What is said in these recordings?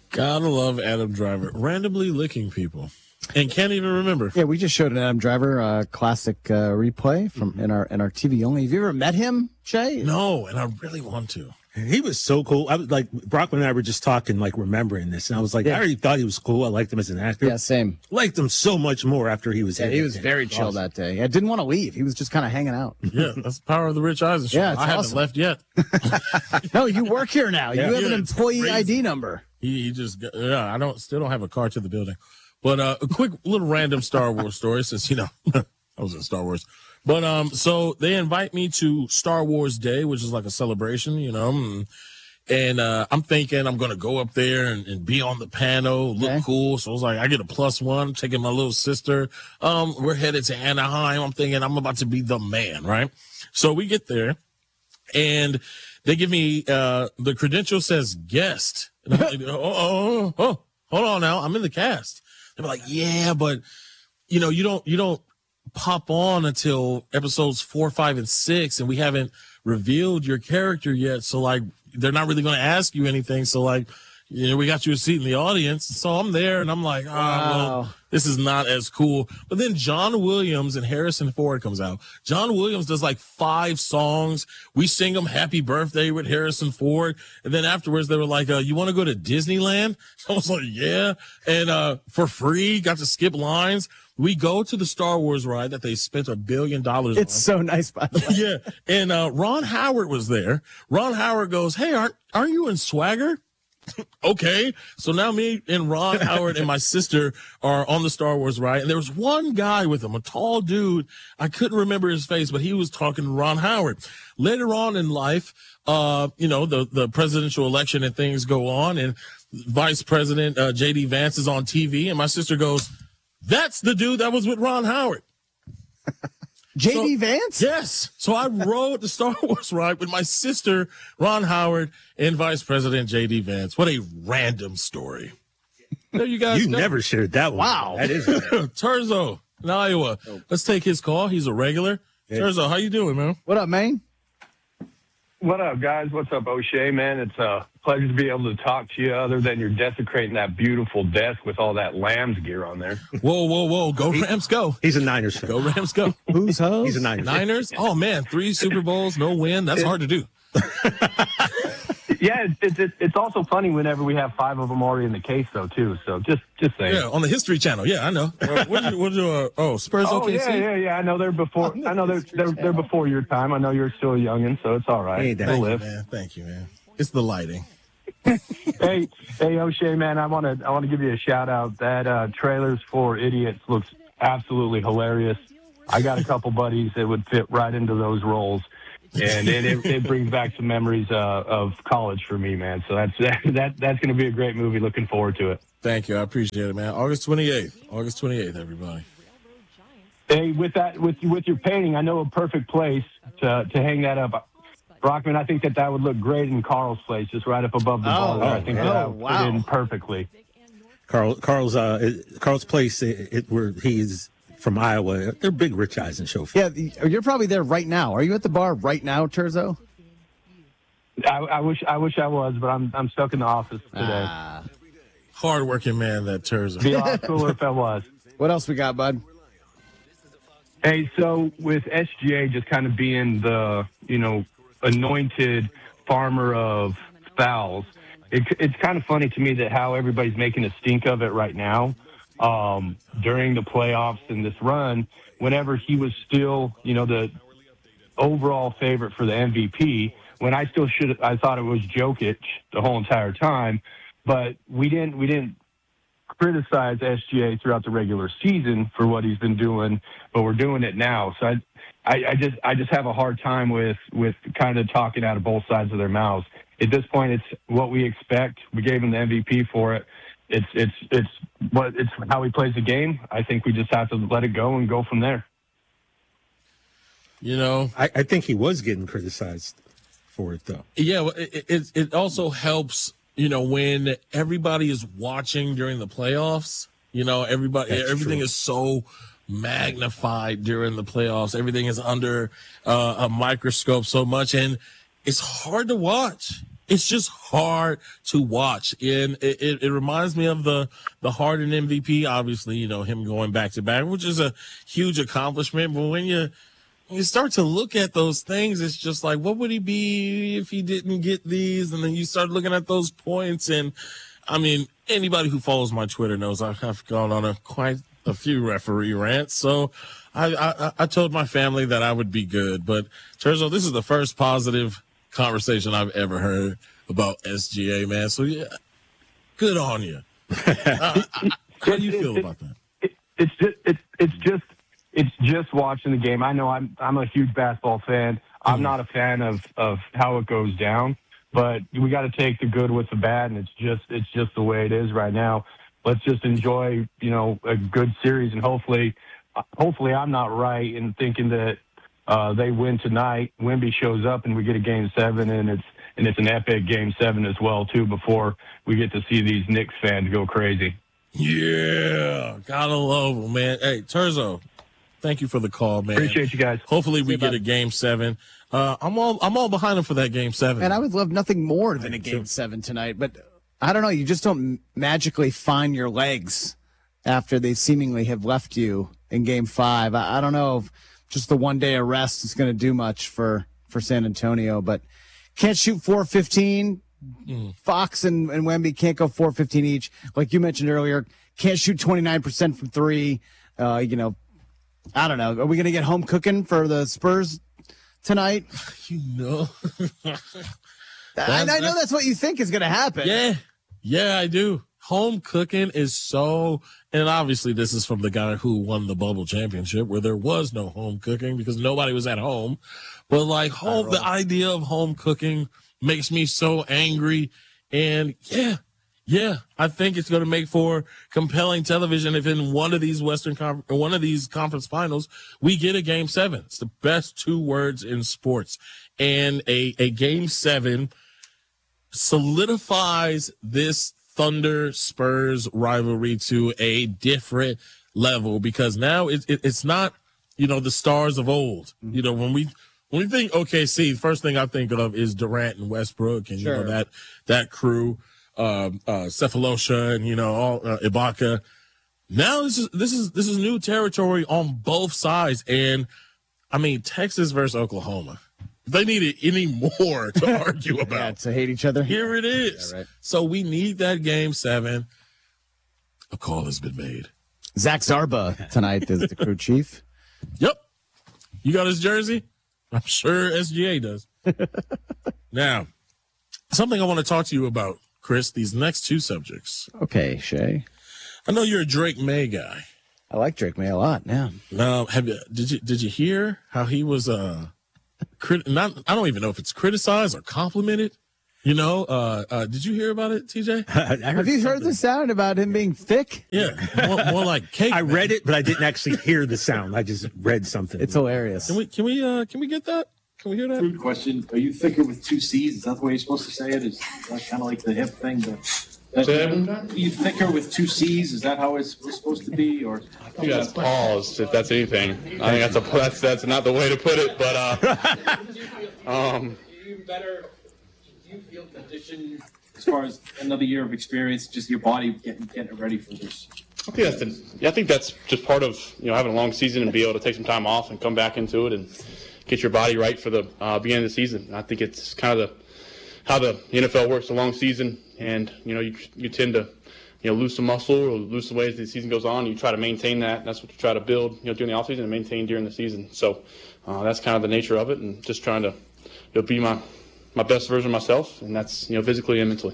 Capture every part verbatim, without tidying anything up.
Gotta love Adam Driver. Randomly licking people. And can't even remember. Yeah, we just showed an Adam Driver uh, classic uh, replay from in our in our T V only. Have you ever met him, Shay? No, and I really want to. He was so cool. I was like, Brockman and I were just talking, like remembering this, and I was like, Yeah. I already thought he was cool. I liked him as an actor. Yeah, same. Liked him so much more after he was. Yeah, in he it. was very It chill awesome. that day. I didn't want to leave. He was just kind of hanging out. Yeah, that's the power of the Rich Eisen show. Yeah, it's I haven't awesome. left yet. No, you work here now. Yeah. You have Yeah, an it's employee crazy. I D number. He, he just, got- yeah, I don't, still don't have a car to the building. But uh, a quick little random Star Wars story, since, you know, I was in Star Wars. But um, so they invite me to Star Wars Day, which is like a celebration, you know, and, and uh, I'm thinking I'm going to go up there and, and be on the panel, look Okay. cool. So I was like, I get a plus one, I'm taking my little sister. Um, we're headed to Anaheim. I'm thinking I'm about to be the man, right? So we get there. And they give me uh, the credential says guest. And I'm like, oh, oh, oh, oh, hold on now. I'm in the cast. They're like, yeah, but you know, you don't you don't pop on until episodes four, five, and six, and we haven't revealed your character yet. So like, they're not really going to ask you anything. So like, you know, we got you a seat in the audience. So I'm there, and I'm like, ah, Wow. well, this is not as cool. But then John Williams and Harrison Ford comes out. John Williams does like five songs. We sing them Happy Birthday with Harrison Ford. And then afterwards they were like, uh, you want to go to Disneyland? I was like, yeah. And, uh, for free, got to skip lines. We go to the Star Wars ride that they spent a billion dollars on. It's so nice, by the way. Yeah. And, uh, Ron Howard was there. Ron Howard goes, hey, aren't, aren't you in Swagger? Okay, so now me and Ron Howard and my sister are on the Star Wars ride, and there was one guy with him, a tall dude. I couldn't remember his face, but he was talking to Ron Howard. Later on in life, uh, you know, the, the presidential election and things go on, and Vice President uh, J D Vance is on T V, and my sister goes, that's the dude that was with Ron Howard. J D So- Vance? Yes. So I rode the Star Wars ride with my sister, Ron Howard, and Vice President J D Vance. What a random story. There you guys You go. never shared that one. Wow. That is. Turzo in Iowa. Let's take his call. He's a regular. Turzo, how you doing, man? What up, man? What up, guys? What's up, O'Shea, man? It's a pleasure to be able to talk to you other than you're desecrating that beautiful desk with all that Lambs gear on there. Whoa, whoa, whoa. Go Rams, go. He's a Niners fan. Go Rams, go. Who's host? He's a Niners. fan. Niners? Oh, man. Three Super Bowls, no win. That's hard to do. Yeah, it's, it's, it's also funny whenever we have five of them already in the case, though, too. So just just saying. Yeah, on the History Channel. Yeah, I know. Uh, what did you, what did you, uh, oh, Spurs Oh, O K C? yeah, yeah, yeah. I know they're before. I know they're, they're they're before your time. I know you're still a youngin', so it's all right. Hey, They'll thank Thank you, live. man. Thank you, man. It's the lighting. Hey, hey, O'Shea, man, I want to I want to give you a shout out. That uh, Trailers for Idiots looks absolutely hilarious. I got a couple buddies that would fit right into those roles, and it, it, it brings back some memories uh, of college for me, man. So that's that, that that's going to be a great movie. Looking forward to it. Thank you. I appreciate it, man. August twenty-eighth. August twenty-eighth, everybody. Hey, with that, with with your painting, I know a perfect place to to hang that up. Brockman, I think that that would look great in Carl's place, just right up above the Oh, bar there. I think oh, that, that would wow. fit in perfectly. Carl, Carl's, uh, it- Carl's place, it, it, where he's from Iowa. They're big Rich Eisen show fans. Yeah, the, you're probably there right now. Are you at the bar right now, Turzo? I, I wish I wish I was, but I'm I'm stuck in the office today. Ah. Hard-working man, that Turzo. Be a lot cooler if I was. What else we got, bud? Hey, so with S G A just kind of being the, you know, anointed farmer of fouls, it, it's kind of funny to me that how everybody's making a stink of it right now. Um, during the playoffs and this run, whenever he was still, you know, the overall favorite for the M V P, when I still should, I thought it was Jokic the whole entire time, but we didn't, we didn't criticize S G A throughout the regular season for what he's been doing, but we're doing it now. So I, I, I just, I just have a hard time with, with kind of talking out of both sides of their mouths. At this point, it's what we expect. We gave him the M V P for it. It's, it's, it's what it's how he plays the game. I think we just have to let it go and go from there. You know, I, I think he was getting criticized for it, though. yeah, well, it, it, it also helps, you know, when everybody is watching during the playoffs, you know, everybody, That's everything true. is so magnified during the playoffs. Everything is under uh, a microscope so much, and it's hard to watch. it's just hard to watch. And it, it, it reminds me of the, the Harden M V P, obviously, you know, him going back to back, which is a huge accomplishment. But when you, when you start to look at those things, it's just like, what would he be if he didn't get these? And then you start looking at those points. And I mean, anybody who follows my Twitter knows I have gone on a quite a few referee rants. So I, I, I told my family that I would be good. But Terzo, this is the first positive conversation I've ever heard about S G A, man. So yeah, good on you. uh, how do you feel about that? It, it's just it's it's just it's just watching the game. I know I'm I'm a huge basketball fan. I'm Mm-hmm. not a fan of of how it goes down, but we got to take the good with the bad, and it's just it's just the way it is right now. Let's just enjoy, you know, a good series, and hopefully, hopefully I'm not right in thinking that uh, they win tonight. Wemby shows up, and we get a game seven, and it's and it's an epic game seven as well too. Before we get to see these Knicks fans go crazy. Yeah, gotta love them, man. Hey, Terzo, thank you for the call, man. Appreciate you guys. Hopefully we See get about- a game seven. Uh, I'm all I'm all behind him for that game seven. And I would love nothing more than a game seven tonight, but I don't know. You just don't magically find your legs after they seemingly have left you in game five. I, I don't know if just the one day of rest is going to do much for, for San Antonio, but can't shoot four fifteen. Mm. Fox and, and Wemby can't go four fifteen each. Like you mentioned earlier, can't shoot twenty-nine percent from three. Uh, you know, I don't know. Are we going to get home cooking for the Spurs tonight? you know. I, I know that's what you think is going to happen. Yeah, yeah, I do. Home cooking is so, and obviously this is from the guy who won the bubble championship where there was no home cooking because nobody was at home. But like home, the idea of home cooking makes me so angry. And yeah, yeah, I think it's going to make for compelling television if in one of these Western Conference, one of these conference finals, we get a game seven. It's the best two words in sports. And a, a game seven solidifies this Thunder Spurs rivalry to a different level because now it, it, it's not, you know, the stars of old. You know, when we when we think O K C, the first thing I think of is Durant and Westbrook and you know Sure. that that crew, um, uh, Cephalosha and you know all uh, Ibaka. Now this is this is this is new territory on both sides, and I mean Texas versus Oklahoma. If they needed any more to argue Yeah, about, to hate each other. here it is. Yeah, right. So we need that game seven. A call has been made. Zach Zarba tonight is the crew chief. Yep. You got his jersey? I'm sure S G A does. Now, something I want to talk to you about, Chris, these next two subjects. Okay, Shay. I know you're a Drake May guy. I like Drake May a lot. Yeah. Now, have you did you did you hear how he was uh crit not I don't even know if it's criticized or complimented. You know, uh, uh did you hear about it, T J? Have you heard the sound about him being thick? Yeah, more, more like cake. I man. read it, but I didn't actually hear the sound. I just read something. It's hilarious. Can we can we uh can we get that? Can we hear that? Rude question. Are you thicker with two C's? Is that the way you're supposed to say it? Is that kind of like the hip thing? The, that, Say that one more time? Are you thicker with two C's? Is that how it's supposed to be? Or I think that's pause, if that's anything. I think that's a that's that's not the way to put it, but uh, um, do you better? Do you feel conditioned as far as another year of experience? Just your body getting getting ready for this. I think that's the, yeah, I think that's just part of you know having a long season and be able to take some time off and come back into it and get your body right for the uh, beginning of the season. And I think it's kind of the how the N F L works, a long season, and you know you you tend to you know lose some muscle or lose some weight as the season goes on. You try to maintain that. That's what you try to build you know during the off season and maintain during the season. So uh, that's kind of the nature of it, and just trying to you know, be my my best version of myself, and that's you know physically and mentally.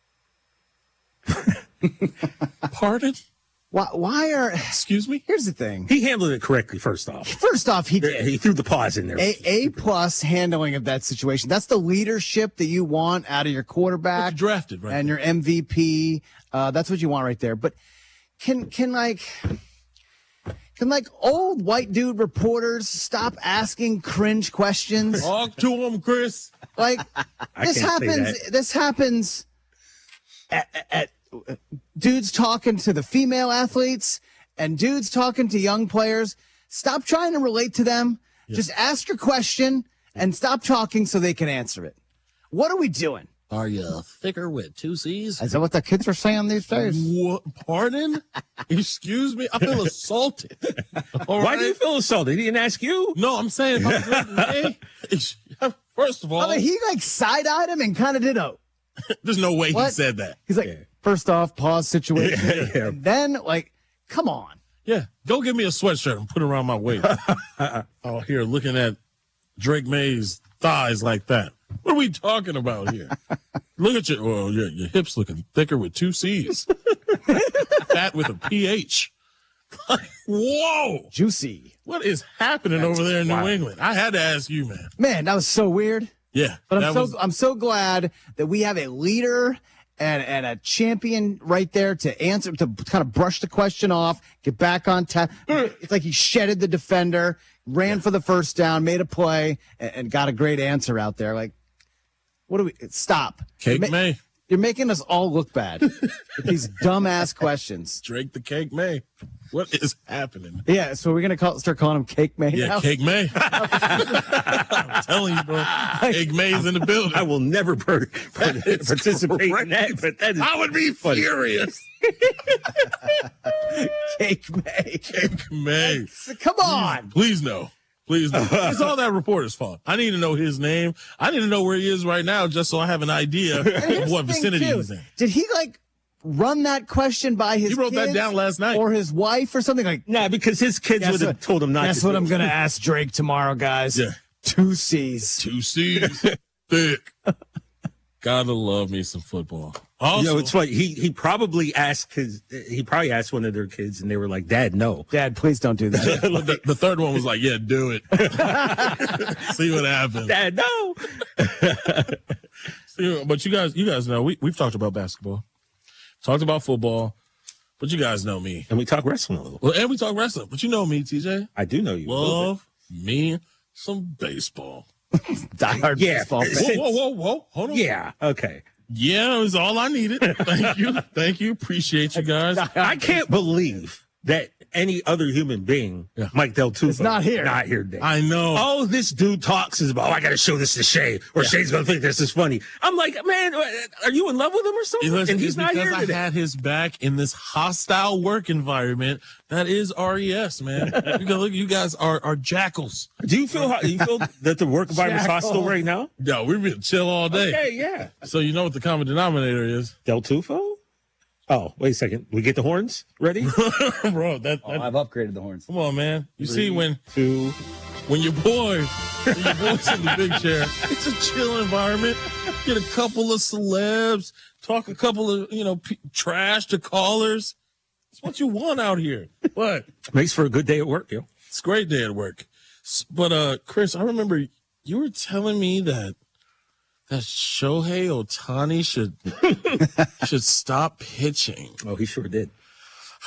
Pardon? Why, why are. Excuse me? Here's the thing. He handled it correctly, first off. First off, he did. He threw the pause in there. A, A plus handling of that situation. That's the leadership that you want out of your quarterback You drafted, right? and your M V P. Uh, that's what you want right there. But can can like can like old white dude reporters stop asking cringe questions? Talk to him, Chris. Like this can't say happens. that. This happens at, at, at dudes talking to the female athletes and dudes talking to young players. Stop trying to relate to them. Just ask your question and stop talking so they can answer it. What are we doing? Are you thicker with two C's? Is that what the kids are saying these days? What? Pardon? Excuse me? I feel assaulted. All Why right? do you feel assaulted? He didn't ask you. No, I'm saying, if I'm Drake May, it's- first of all, I mean, he like side-eyed him and kind of did a, there's no way he What? said that. he's like, Yeah. first off, pause situation. Yeah, yeah. And then, like, come on. Yeah, go get me a sweatshirt and put it around my waist. Out here looking at Drake May's thighs like that. What are we talking about here? Look at your, well, your, your hips looking thicker with two C's. Fat with a P H. Whoa! Juicy. What is happening over there in New wild. England? I had to ask you, man. Man, that was so weird. Yeah, But I'm that so was- I'm so glad that we have a leader and and a champion right there to answer, to kind of brush the question off, get back on task. It's like he shedded the defender, ran for the first down, made a play, and, and got a great answer out there. Like, what do we stop? Cake You're ma- May. You're making us all look bad with these dumbass questions. Drake the Cake May. What is happening? Yeah, so we're gonna call, start calling him Cake Man. Yeah, now? Cake May. I'm telling you, bro. Cake May's in the building. I will never per- participate in that, but that is I would be funny. furious. Cake May. Cake May. Come on. Please no. Please no. It's all that reporter's fault. I need to know his name. I need to know where he is right now just so I have an idea And of here's what the thing, vicinity too. he's in. Did he like run that question by his He wrote that kids down last night. or his wife or something? Like, Nah, because his kids Guess would have what- told him not That's to. what do I'm it. going to ask Drake tomorrow, guys. Yeah. Two C's. Two C's. Thick. Gotta love me some football. Also, You know, it's funny. He he probably asked his. He probably asked one of their kids, and they were like, "Dad, no." Dad, please don't do that. the, the third one was like, yeah, do it. See what happens. Dad, no. See, but you guys, you guys know, we, we've talked about basketball, talked about football, but you guys know me. And we talk wrestling a little. Well, and we talk wrestling, but you know me, T J. I do know you. a little bit. Love me some baseball. Diehard Yeah. baseball fan. Whoa, whoa, whoa, whoa. Hold on. Yeah. Okay. Yeah, that was all I needed. Thank you. Thank you. Appreciate you guys. I can't believe that any other human being, Yeah. Mike Del Tufo, Is not here. Not here today. I know. All this dude talks is about, oh, I got to show this to Shay, or Shay's going to think this is funny. I'm like, man, are you in love with him or something? Listen, and he's it's not because here I today. had his back in this hostile work environment that is R E S, man. You go, look, you guys are, are jackals. Do you feel how, you feel that the work environment's Jackal. hostile right now? Yo, we've been chill all day. Okay, yeah. So you know what the common denominator is. Del Tufo? Oh, wait a second. We get the horns ready? Bro, that, Oh, that I've upgraded the horns. come on, man. You see when Two. when your boy when your boy's in the big chair, it's a chill environment. Get a couple of celebs, talk a couple of, you know, p- trash to callers. It's what you want out here. What? Makes for a good day at work, yo. It's a great day at work. S- But uh Chris, I remember you were telling me that that Shohei Ohtani should should stop pitching. Oh, he sure did.